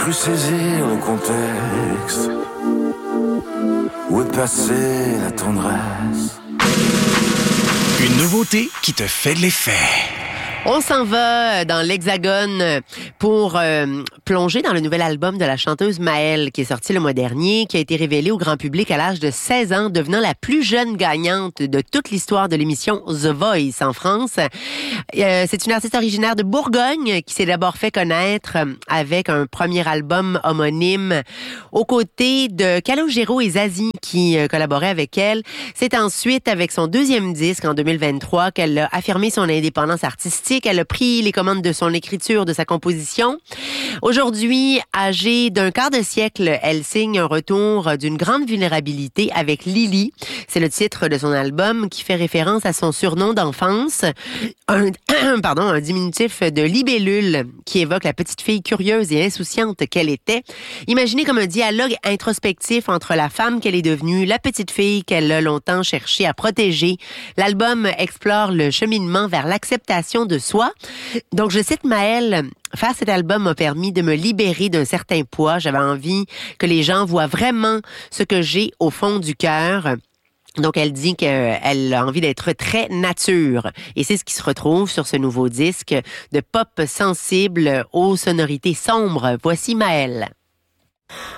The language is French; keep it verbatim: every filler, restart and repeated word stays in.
cru saisir le contexte. Où est passée la tendresse? Une nouveauté qui te fait de l'effet. On s'en va dans l'Hexagone pour euh, plonger dans le nouvel album de la chanteuse Maëlle qui est sorti le mois dernier, qui a été révélé au grand public à l'âge de seize ans, devenant la plus jeune gagnante de toute l'histoire de l'émission The Voice en France. Euh, c'est une artiste originaire de Bourgogne qui s'est d'abord fait connaître avec un premier album homonyme aux côtés de Calogero et Zazie qui euh, collaboraient avec elle. C'est ensuite avec son deuxième disque en deux mille vingt-trois qu'elle a affirmé son indépendance artistique. Elle a pris les commandes de son écriture, de sa composition. Aujourd'hui, âgée d'un quart de siècle, elle signe un retour d'une grande vulnérabilité avec Lily. C'est le titre de son album qui fait référence à son surnom d'enfance, un, pardon, un diminutif de libellule qui évoque la petite fille curieuse et insouciante qu'elle était. Imaginez comme un dialogue introspectif entre la femme qu'elle est devenue, la petite fille qu'elle a longtemps cherché à protéger. L'album explore le cheminement vers l'acceptation de soi. Donc, je cite Maëlle, « Faire cet album m'a permis de me libérer d'un certain poids. J'avais envie que les gens voient vraiment ce que j'ai au fond du cœur. » Donc, elle dit qu'elle a envie d'être très nature. Et c'est ce qui se retrouve sur ce nouveau disque de pop sensible aux sonorités sombres. Voici Maëlle.